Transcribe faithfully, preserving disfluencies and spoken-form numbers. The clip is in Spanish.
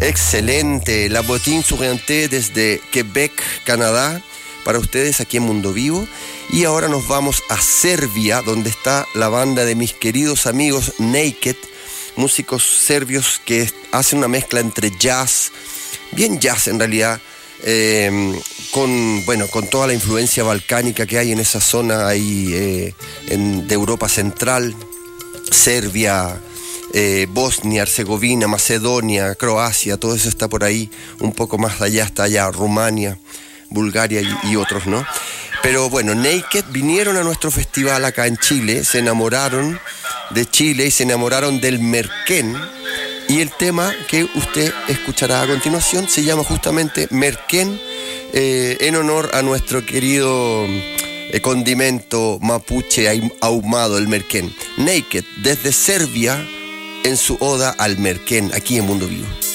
Excelente, La Bottine Souriante desde Quebec, Canadá, para ustedes aquí en Mundo Vivo. Y ahora nos vamos a Serbia, donde está la banda de mis queridos amigos Naked, músicos serbios que hacen una mezcla entre jazz, bien jazz en realidad, eh, con, bueno, con toda la influencia balcánica que hay en esa zona ahí eh, en, de Europa Central, Serbia, eh, Bosnia, Herzegovina, Macedonia, Croacia, todo eso está por ahí, un poco más allá, hasta allá, Rumania, Bulgaria y, y otros, ¿no? Pero bueno, Naked vinieron a nuestro festival acá en Chile, se enamoraron de Chile y se enamoraron del Merquén, y el tema que usted escuchará a continuación se llama justamente Merquén, eh, en honor a nuestro querido eh, condimento mapuche ahumado, el Merquén. Naked, desde Serbia, en su oda al Merquén, aquí en Mundo Vivo.